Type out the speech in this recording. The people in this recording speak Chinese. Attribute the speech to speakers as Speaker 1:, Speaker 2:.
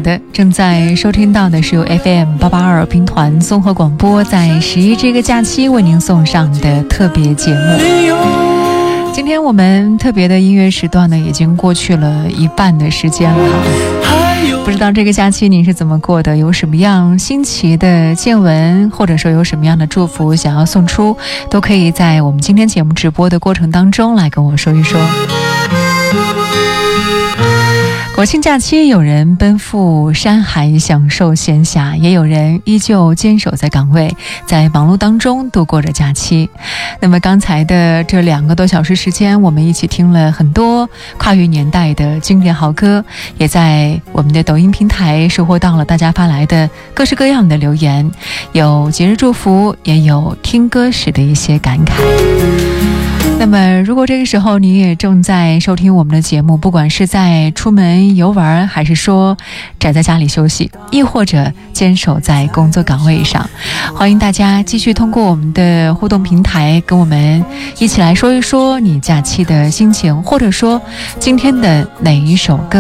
Speaker 1: 的，正在收听到的是由 FM882 兵团综合广播在11这个假期为您送上的特别节目。今天我们特别的音乐时段呢，已经过去了一半的时间了。不知道这个假期您是怎么过的，有什么样新奇的见闻，或者说有什么样的祝福想要送出，都可以在我们今天节目直播的过程当中来跟我说一说。国庆假期，有人奔赴山海享受闲暇，也有人依旧坚守在岗位，在忙碌当中度过着假期。那么刚才的这2个多小时时间，我们一起听了很多跨越年代的经典好歌，也在我们的抖音平台收获到了大家发来的各式各样的留言，有节日祝福，也有听歌时的一些感慨。那么如果这个时候你也正在收听我们的节目，不管是在出门游玩，还是说宅在家里休息，亦或者坚守在工作岗位上，欢迎大家继续通过我们的互动平台跟我们一起来说一说你假期的心情，或者说今天的哪一首歌